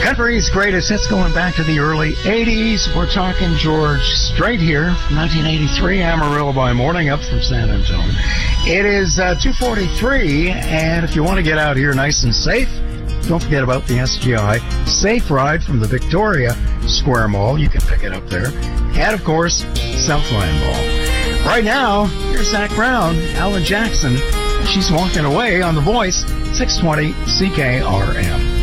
Country's greatest hits going back to the early 80s. We're talking George Strait here, 1983, Amarillo by Morning, up from San Antonio. It is 2:43, and if you want to get out here nice and safe, don't forget about the SGI Safe Ride from the Victoria Square Mall. You can pick it up there. And, of course, Southland Mall. Right now, here's Zach Brown, Alan Jackson. She's walking away on The Voice, 620 CKRM.